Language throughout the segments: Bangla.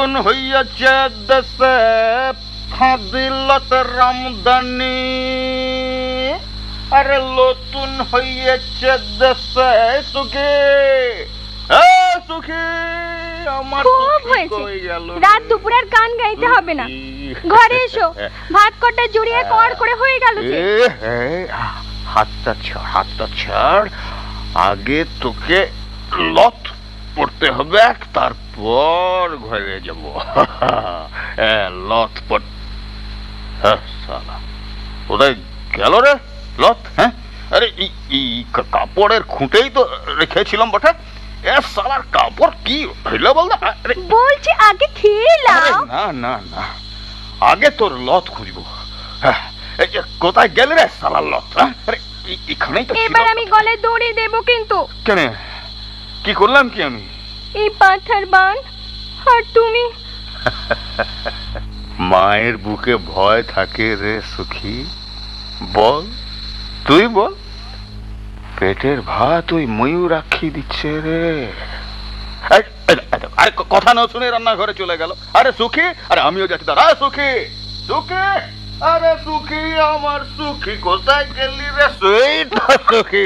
নতুন হইয়াছে দেশে ফাদিলতের আমদানি। আরে নতুন হইয়াছে দেশে সুখী, সুখী আমার খুব হয়েছে, রাত দুপুরের গান গাইতে হবে না, ঘরে এসো, ভাত কটা জড়িয়ে কড় করে হয়ে গেল। হাতটা ছাড়, হাতটা ছাড়, আগে তোকে লত পড়তে হবে, তারপর ঘরে যাব। লত পড়, সালা কোথায় গেল রে লত? হ্যাঁ, আরে কাপড়ের খুঁটেই তো রেখেছিলাম বটে। সালার কাপড় কি হইল বলতো? বলছি আগে খেয়ে নাও। না না না, আগে তোর লত খুঁজবো। কোথায় গেলে রে সালার লত? এখানেই তো। এবার আমি গলায় দড়ি দেবো কিন্তু। কেন, কি করলাম কি আমি? এই পাথার বান, আর তুমি। মায়ের বুকে ভয় থাকে রে সুখী, বল তুই বল। পেটের ভাত ওই ময়ূরাক্ষী দিচ্ছে রে। আরে কথা না শুনে রান্নাঘরে চলে গেল। আরে সুখী, আরে আমিও যাচ্ছি। দাঁড়া সুখী, সুখী, আরে সুখী আমার সুখী, কোথায় গেলি রে? সুখী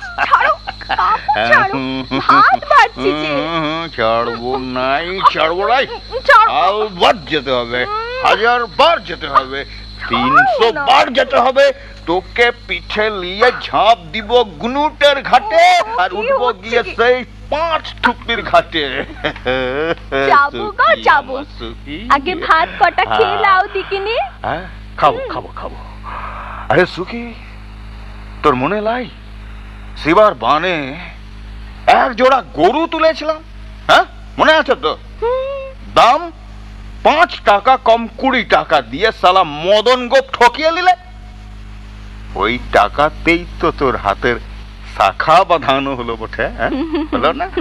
ছাড়বো নাই, ছাড়বো নাই, আলবাত যেতে হবে, 1000 বার যেতে হবে, 300 বার যেতে হবে। তোকে পিঠে নিয়ে ঝাঁপ দিব গুনুটের ঘাটে, আর উঠবো গিয়ে সেই 5 থুপির ঘাটে। যাবো গো যাবো, আগে ভাত কটা খেয়ে নাও দিকিনি। হ্যাঁ, খাবো খাবো খাবো। আরে সুখী, তোর মনে লাই শিবার বানে এক জোড়া গরু তুলেছিলাম? হ্যাঁ, মনে আছে তো? দাম 5 টাকা কম 20 টাকা দিয়ে সালা মদন গোপ ঠকিয়ে নিলে। ওই টাকাতেই তো তোর হাতের শাখা বাঁধানো হলো বটে, হলো না?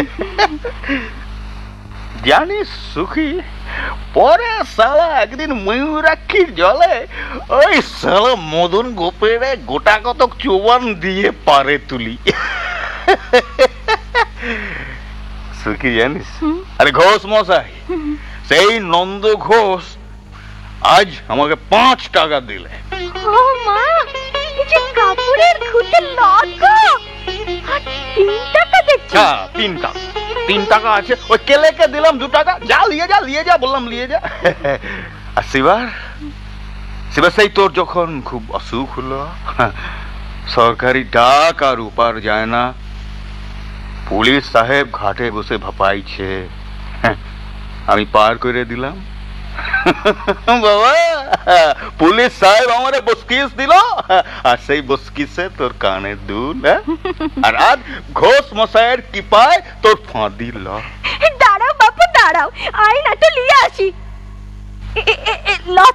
জানিস সুখী, পরে সালা একদিন ময়ূরাক্ষীর জলে ওই সালা মদন গোপের গোটা কতক চোবান দিয়ে পারে তুলি। সুখী জানিস, আরে ঘোষ মশাই, সেই নন্দ ঘোষ আজ আমাকে 5 টাকা দিলে। ও মা, এই যে কাপড়ের খুঁটে লাগা, আর 3 টাকা দেখছি। হ্যাঁ, 3 টাকা আছে, ওই কেলেকে দিলাম 2 টাকা। যা লিয়ে যা, লিয়ে যা বললাম, লিয়ে যা। আর শিবার সেই তোর যখন খুব অসুখ হলো, সরকারি ডাক আর উপার যায় না, পুলিশ সাহেব ঘাটে বসে ভাপাইছে, আমি পার করে দিলাম। বাবা, পুলিশ সাহেব আমারে বস্কিস দিল, আর সেই বস্কিসে তোর কানের দুল। আর আজ ঘোষ মশাইয়ের কৃপায় তোর ফাঁদি ল। দাঁড়াও বাপু দাঁড়াও, আয় না তো লিয়ে আসি। লত